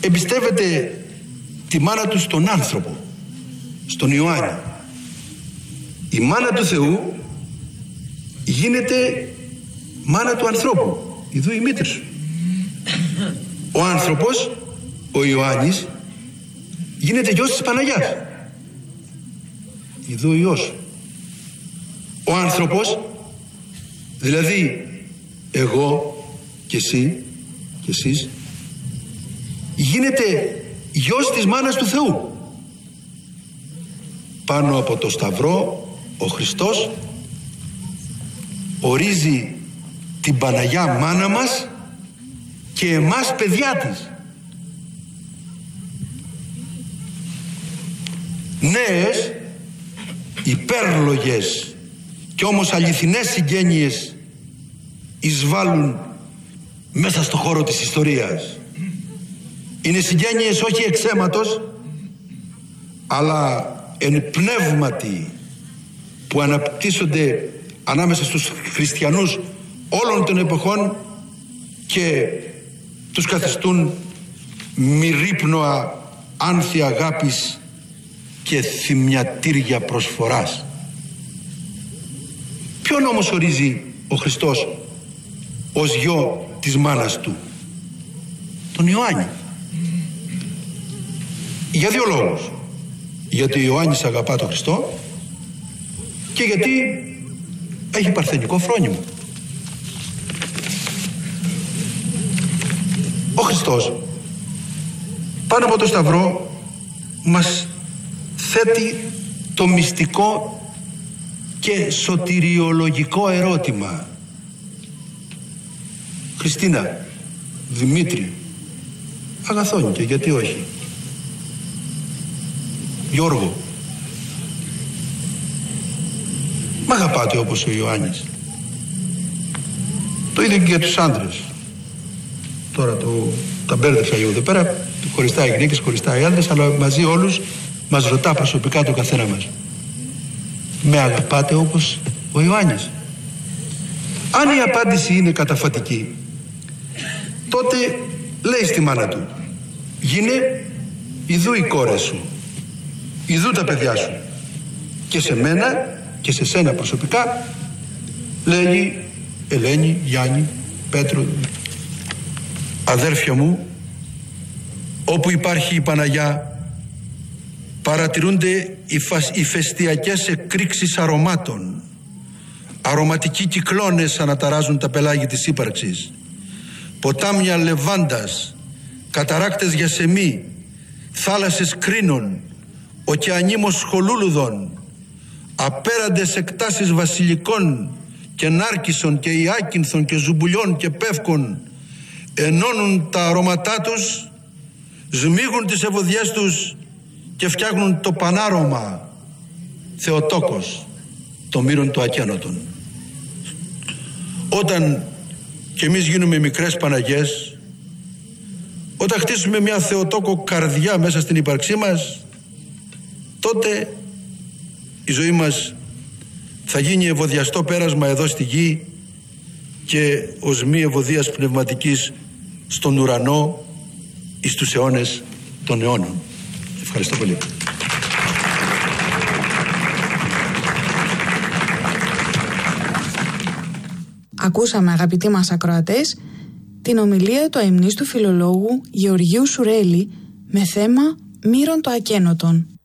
εμπιστεύεται τη μάνα του στον άνθρωπο, στον Ιωάννη. Η μάνα του Θεού γίνεται μάνα του ανθρώπου. Ιδού η μήτρη σου. Ο άνθρωπος, ο Ιωάννης, γίνεται γιος της Παναγιάς. Ιδού ο Υιός σου. Ο άνθρωπος, δηλαδή εγώ και εσύ και εσείς, γίνεται γιος της μάνας του Θεού. Πάνω από το Σταυρό ο Χριστός ορίζει την Παναγιά μάνα μας και εμάς παιδιά της. Νέες, υπέρλογες και όμως αληθινές συγγένειες εισβάλλουν μέσα στο χώρο της ιστορίας. Είναι συγγένειες όχι εξ αίματος, αλλά εν πνεύματι, που αναπτύσσονται ανάμεσα στους χριστιανούς όλων των εποχών και τους καθιστούν μυρίπνοα άνθη αγάπης και θυμιατήρια προσφοράς. Ποιον όμως ορίζει ο Χριστός ως γιο της μάνας του? Τον Ιωάννη. Για δύο λόγους. Γιατί ο Ιωάννης αγαπά τον Χριστό και γιατί έχει παρθενικό φρόνιμο. Ο Χριστός πάνω από το Σταυρό μας θέτει το μυστικό και σωτηριολογικό ερώτημα. Χριστίνα, Δημήτρη, Αγαθόνικε, γιατί όχι, Γιώργο, μ' αγαπάτε όπως ο Ιωάννης? Το ίδιο και για τους άντρες. Τώρα τα μπέρδεψα λίγο εδώ πέρα, χωριστά οι γυναίκες, χωριστά οι άντρες, αλλά μαζί όλους μας ρωτά προσωπικά το καθένα μας. Με αγαπάτε όπως ο Ιωάννης? Αν η απάντηση είναι καταφατική, τότε λέει στη μάνα του, γίνε, ιδού οι κόρες σου, ιδού τα παιδιά σου. Και σε μένα και σε σένα προσωπικά λέγει Ελένη, Γιάννη, Πέτρο, αδέρφια μου, όπου υπάρχει η Παναγιά παρατηρούνται οι φεστιακές εκρήξεις αρωμάτων. Αρωματικοί κυκλώνες αναταράζουν τα πελάγη της ύπαρξης. Ποτάμια λεβάντας, καταράκτες γιασεμί, θάλασσες κρίνων, ωκεανήμος σχολούλουδων, απέραντες εκτάσεις βασιλικών και νάρκισσων και ιάκυνθων και ζουμπουλιών και πεύκων ενώνουν τα αρωματά τους, σμίγουν τις ευωδιές τους και φτιάχνουν το πανάρωμα Θεοτόκος, το μύρον του ακένωτον. Όταν και εμείς γίνουμε μικρές Παναγιές, όταν χτίσουμε μια Θεοτόκο καρδιά μέσα στην ύπαρξή μας, τότε η ζωή μας θα γίνει ευωδιαστό πέρασμα εδώ στη γη και οσμή ευωδίας πνευματικής στον ουρανό εις τους αιώνες των αιώνων. Ευχαριστώ πολύ. Ακούσαμε, αγαπητοί μας ακροατές, την ομιλία του αημνίστου φιλολόγου Γεωργίου Σουρέλη με θέμα «Μύρον το ακένωτον».